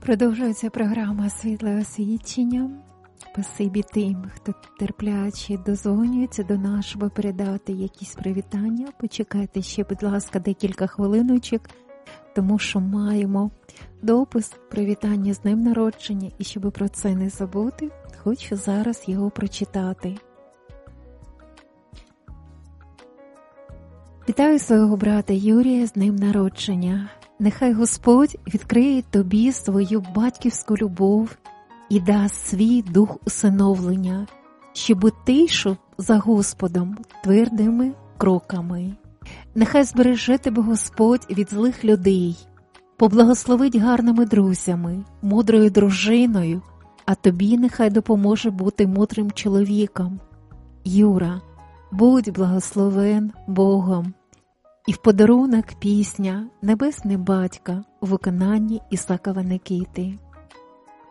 Продовжується програма «Світле освічення». Спасибі тим, хто терпляче дозвонюється до нас, щоб передати якісь привітання. Почекайте ще, будь ласка, декілька хвилиночок, тому що маємо допис привітання з днем народження, і щоб про це не забути, хочу зараз його прочитати. Вітаю свого брата Юрія з днем народження. Нехай Господь відкриє тобі свою батьківську любов і дасть свій дух усиновлення, щоб ти йшов за Господом твердими кроками. Нехай збереже тебе Господь від злих людей, поблагословить гарними друзями, мудрою дружиною, а тобі нехай допоможе бути мудрим чоловіком. Юра, будь благословен Богом. І в подарунок пісня «Небесний батька» у виконанні Ісакова Никити.